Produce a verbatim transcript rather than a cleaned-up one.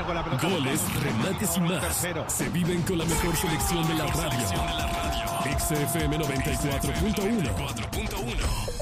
bueno con la pelota. Goles, remates y más. Se viven con la mejor selección de la radio. X F M noventa y cuatro punto uno.